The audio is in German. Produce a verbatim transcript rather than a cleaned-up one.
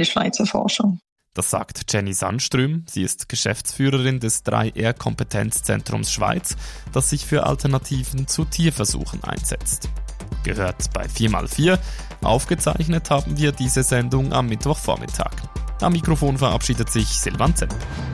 der Schweizer Forschung. Das sagt Jenny Sandström. Sie ist Geschäftsführerin des drei R Kompetenzzentrums Schweiz, das sich für Alternativen zu Tierversuchen einsetzt. Gehört bei vier mal vier. Aufgezeichnet haben wir diese Sendung am Mittwochvormittag. Am Mikrofon verabschiedet sich Silvan Zepp.